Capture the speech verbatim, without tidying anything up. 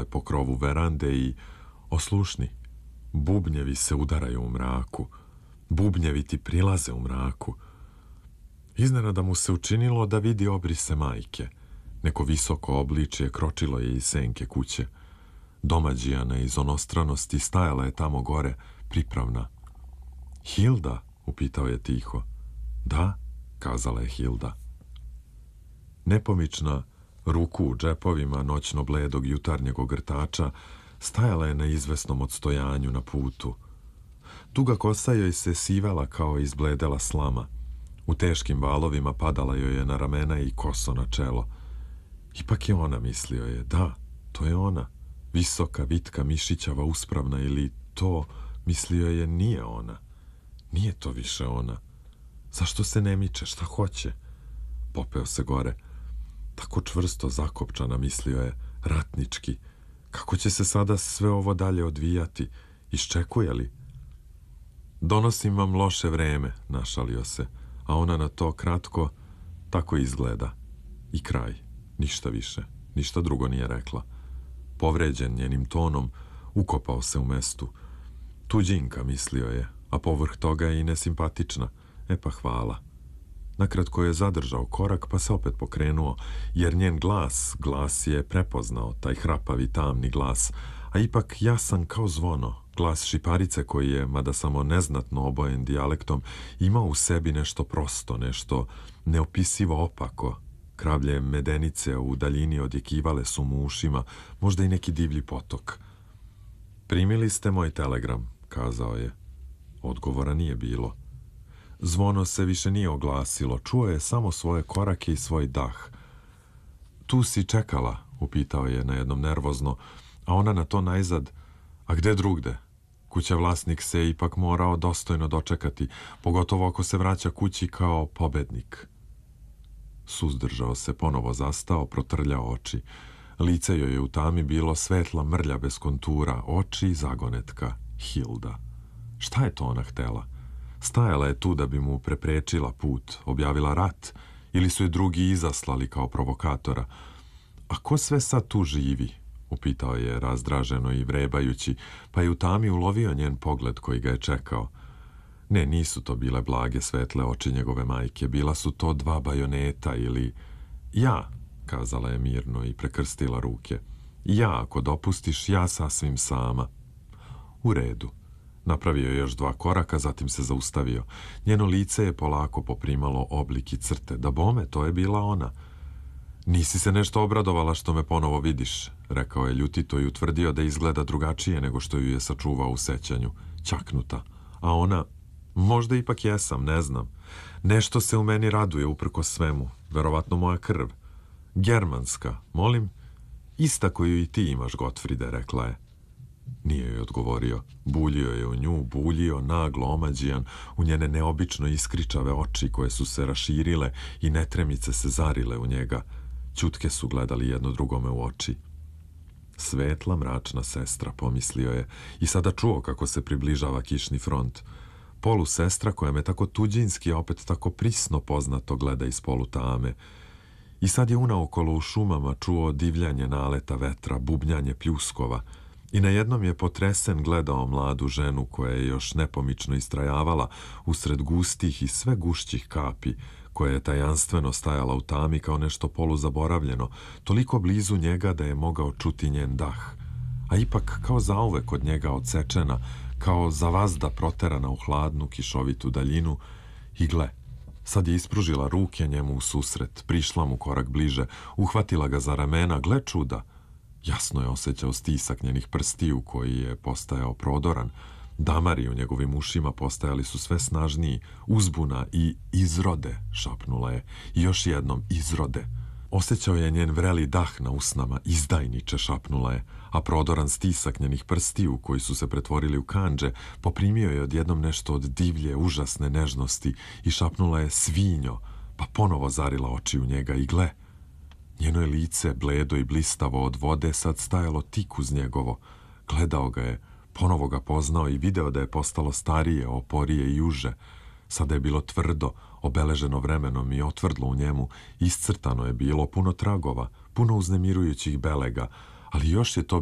skakale po krovu verande i oslušni. Bubnjevi se udaraju u mraku. Bubnjevi ti prilaze u mraku. Iznenada mu se učinilo da vidi obrise majke. Neko visoko obličje kročilo je iz senke kuće. Domađijana iz onostranosti stajala je tamo gore, pripravna. Hilda, upitao je tiho. Da, kazala je Hilda. Nepomična, ruku u džepovima noćno bledog jutarnjeg ogrtača, stajala je na izvesnom odstojanju na putu. Duga kosa joj se sivala kao izbledela slama. U teškim valovima padala joj je na ramena i koso na čelo. Ipak je ona, mislio je, da, to je ona. Visoka, vitka, mišićava, uspravna, ili to, mislio je, nije ona. Nije to više ona. Zašto se ne miče, šta hoće? Popeo se gore. Tako čvrsto zakopčana, mislio je, ratnički. Kako će se sada sve ovo dalje odvijati? Iščekuje li? Donosim vam loše vreme, našalio se, a ona na to kratko, tako izgleda. I kraj. Ništa više. Ništa drugo nije rekla. Povređen njenim tonom, ukopao se u mestu. Tuđinka, mislio je, a povrh toga je i nesimpatična. E pa hvala. Nakratko je zadržao korak, pa se opet pokrenuo, jer njen glas, glas je prepoznao, taj hrapavi, tamni glas, a ipak jasan kao zvono, glas šiparice koji je, mada samo neznatno obojen dijalektom, imao u sebi nešto prosto, nešto neopisivo opako. Kravlje medenice u daljini odjekivale su mu ušima, možda i neki divlji potok. Primili ste moj telegram, kazao je. Odgovora nije bilo. Zvono se više nije oglasilo, čuo je samo svoje korake i svoj dah. Tu si čekala, upitao je na jednom nervozno, a ona na to najzad, a gde drugde? Kuća vlasnik se ipak morao dostojno dočekati, pogotovo ako se vraća kući kao pobednik. Suzdržao se, ponovo zastao, protrljao oči. Lice joj je u tami bilo svetla mrlja bez kontura, oči i zagonetka. Hilda. Šta je to ona htela? Stajala je tu da bi mu preprečila put, objavila rat, ili su je drugi izaslali kao provokatora. A ko sve sad tu živi? Upitao je razdraženo i vrebajući, pa je u tami ulovio njen pogled koji ga je čekao. Ne, nisu to bile blage svetle oči njegove majke, bila su to dva bajoneta ili... Ja, kazala je mirno i prekrstila ruke. Ja, ako dopustiš, ja sasvim sama. U redu. Napravio je još dva koraka, zatim se zaustavio. Njeno lice je polako poprimalo oblik i crte. Da bome, to je bila ona. Nisi se nešto obradovala što me ponovo vidiš, rekao je ljutito i utvrdio da izgleda drugačije nego što ju je sačuvao u sećanju. Ćaknuta. A ona... Možda ipak jesam, ne znam. Nešto se u meni raduje uprkos svemu. Verovatno moja krv. Germanska, molim? Ista koju i ti imaš, Gotfride, rekla je. Nije joj odgovorio. Buljio je u nju, buljio, naglo, omađijan, u njene neobično iskričave oči koje su se raširile i netremice se zarile u njega. Ćutke su gledali jedno drugome u oči. Svetla, mračna sestra, pomislio je, i sada čuo kako se približava kišni front. Polu sestra koja me tako tuđinski, a opet tako prisno poznato gleda iz polu tame. I sad je unaokolo u šumama čuo divljanje naleta vetra, bubnjanje pljuskova. I na jednom je potresen gledao mladu ženu koja je još nepomično istrajavala usred gustih i sve gušćih kapi, koja je tajanstveno stajala u tami kao nešto poluzaboravljeno, toliko blizu njega da je mogao čuti njen dah. A ipak kao zauvek od njega odsečena, kao zavazda proterana u hladnu, kišovitu daljinu. I gle, sad je ispružila ruke njemu u susret, prišla mu korak bliže, uhvatila ga za ramena, gle čuda. Jasno je osjećao stisak njenih prstiju koji je postajao prodoran. Damari u njegovim ušima postajali su sve snažniji. Uzbuna i izrode, šapnula je. I još jednom, izrode. Osjećao je njen vreli dah na usnama, izdajniče, šapnula je, a prodoran stisak njenih prstiju koji su se pretvorili u kandže poprimio je odjednom nešto od divlje, užasne nežnosti i šapnula je svinjo, pa ponovo zarila oči u njega i gle. Njeno je lice, bledo i blistavo od vode, sad stajalo tik uz njegovo. Gledao ga je, ponovo ga poznao i video da je postalo starije, oporije i uže. Sada je bilo tvrdo, obeleženo vremenom i otvrdlo u njemu, iscrtano je bilo, puno tragova, puno uznemirujućih belega, ali još je to